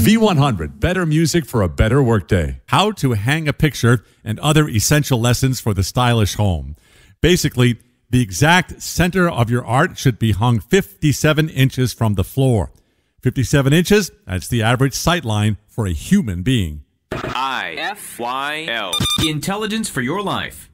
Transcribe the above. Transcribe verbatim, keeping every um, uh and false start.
V one hundred, better music for a better workday. How to hang a picture and other essential lessons for the stylish home. Basically, the exact center of your art should be hung fifty-seven inches from the floor. fifty-seven inches, that's the average sight line for a human being. I F Y L. Intelligence for your life.